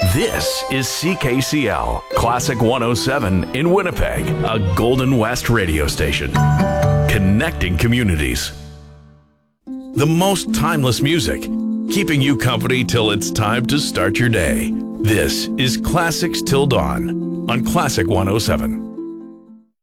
This is CKCL, Classic 107 in Winnipeg, a Golden West radio station. Connecting communities. The most timeless music, keeping you company till it's time to start your day. This is Classics Till Dawn on Classic 107.